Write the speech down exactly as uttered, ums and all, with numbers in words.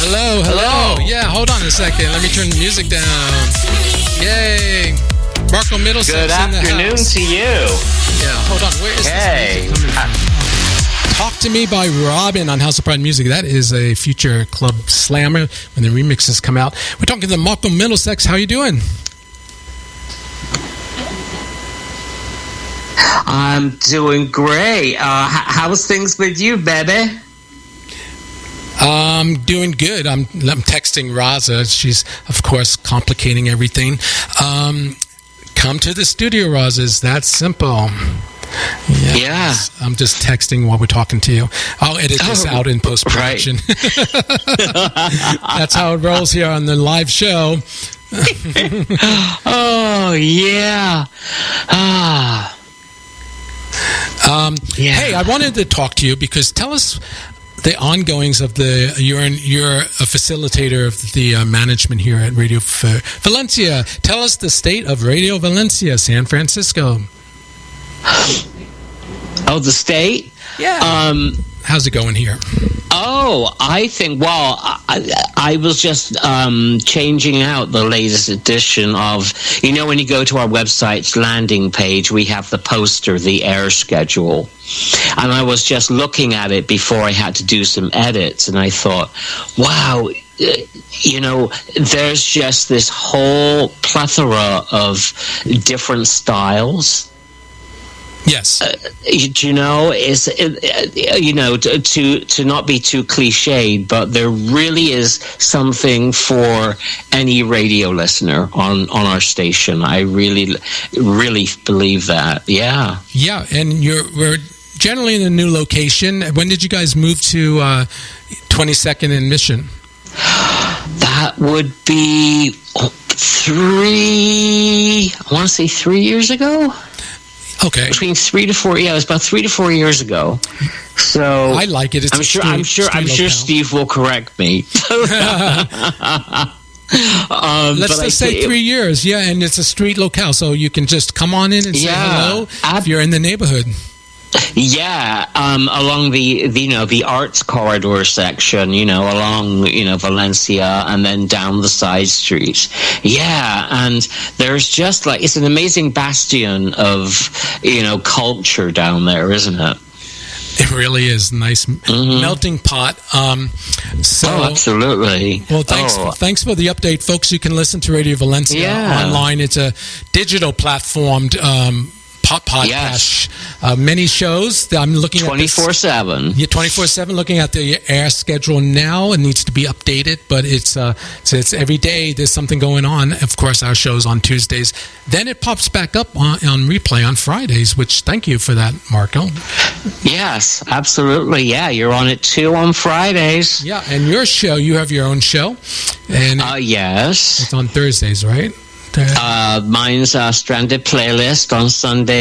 Hello, hello. Hello. Yeah, hold on a second. Let me turn the music down. Yay. Marco Middlesex Good in the afternoon house. to you. Yeah, hold on. Where is Hey. this music coming from? Talk to Me by Robin on House of Pride Music. That is a future club slammer when the remixes come out. We're talking to Marco Middlesex. How you doing? I'm doing great. Uh, h- how's things with you, baby? I'm doing good. I'm, I'm texting Raza. She's, of course, complicating everything. Um, come to the studio, Raza. It's that simple. Yes. Yeah. I'm just texting while we're talking to you. I'll edit this Oh, out in post-production. Right. That's how it rolls here on the live show. Oh, yeah. Ah. Um, Yeah. Hey, I wanted to talk to you because tell us the ongoings of the you're in, you're a facilitator of the uh, management here at Radio F- Valencia. Tell us the state of Radio Valencia, San Francisco. Oh, the state? Yeah. Um. How's it going here? Oh, I think, well, I, I was just um, changing out the latest edition of, you know, when you go to our website's landing page, we have the poster, the air schedule. And I was just looking at it before I had to do some edits, and I thought, wow, you know, there's just this whole plethora of different styles. Yes. Uh, you know, is uh, you know to, to to not be too cliched, but there really is something for any radio listener on on our station. I really, really believe that. Yeah. Yeah, and you're we're generally in a new location. When did you guys move to uh, twenty-second and Mission? That would be three. I want to say three years ago. Okay. Between three to four, yeah, it was about three to four years ago. So I like it. It's I'm a sure. street- I'm sure. street I'm sure locale. Steve will correct me. um, Let's but I just say think- three years. Yeah, and it's a street locale, so you can just come on in and say Yeah. hello Ab- if you're in the neighborhood. Yeah, um, along the, the you know the arts corridor section, you know, along you know Valencia, and then down the side streets. Yeah, and there's just like it's an amazing bastion of you know culture down there, isn't it? It really is nice Mhm. melting pot. Um, so, Oh, absolutely. well, thanks. Oh. Thanks for the update, folks. You can listen to Radio Valencia Yeah. online. It's a digital platformed um, po- podcast. Yes. Uh, many shows. I'm looking at this- twenty-four seven. Yeah, twenty-four seven. Looking at the air schedule now, it needs to be updated, but it's uh, it's, it's every day. There's something going on. Of course, our show's on Tuesdays. Then it pops back up on, on replay on Fridays. Which thank you for that, Marco. Yes, absolutely. Yeah, you're on it too on Fridays. Yeah, and your show, you have your own show, and Uh, yes. it's on Thursdays, right? Uh, mine's uh, Stranded Playlist on Sunday.